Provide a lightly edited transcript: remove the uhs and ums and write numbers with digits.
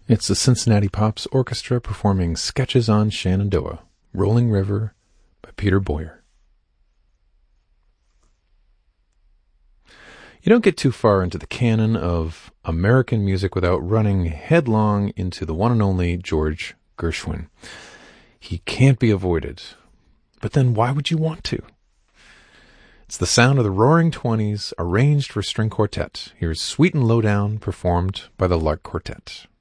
It's the Cincinnati Pops Orchestra performing Sketches on Shenandoah, Rolling River by Peter Boyer. You don't get too far into the canon of American music without running headlong into the one and only George Gershwin. He can't be avoided. But then why would you want to? It's the sound of the Roaring Twenties arranged for string quartet. Here's Sweet and Lowdown performed by the Lark Quartet.